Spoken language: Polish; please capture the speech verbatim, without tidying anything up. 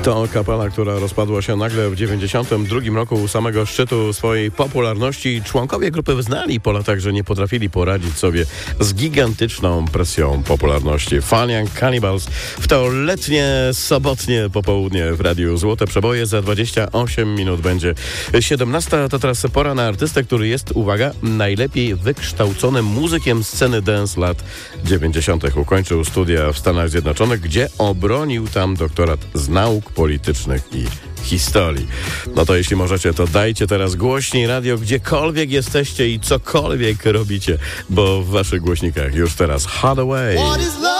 To kapela, która rozpadła się nagle w dziewięćdziesiątym drugim roku u samego szczytu swojej popularności. Członkowie grupy znali po latach, że nie potrafili poradzić sobie z gigantyczną presją popularności. Fun Young Cannibals w to letnie, sobotnie popołudnie w Radiu Złote Przeboje. Za dwadzieścia osiem minut będzie siedemnasta. To teraz pora na artystę, który jest, uwaga, najlepiej wykształconym muzykiem sceny dance lat dziewięćdziesiątych. Ukończył studia w Stanach Zjednoczonych, gdzie obronił tam doktorat z nauk politycznych i historii. No to jeśli możecie, to dajcie teraz głośniej radio, gdziekolwiek jesteście i cokolwiek robicie, bo w waszych głośnikach już teraz Hardaway.